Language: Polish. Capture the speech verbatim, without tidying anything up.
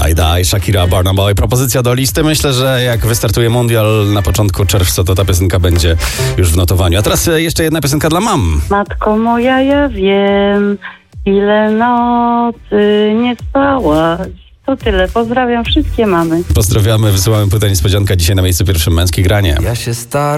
Die Die, Shakira, Burna Boy. Propozycja do listy. Myślę, że jak wystartuje mundial na początku czerwca, to ta piosenka będzie już w notowaniu. A teraz jeszcze jedna piosenka dla mam. Matko moja, ja wiem, ile nocy nie spałaś. To tyle. Pozdrawiam wszystkie mamy. Pozdrawiamy, wysyłamy płytę niespodzianka dzisiaj na miejscu pierwszym Męskie Granie. Ja się staram.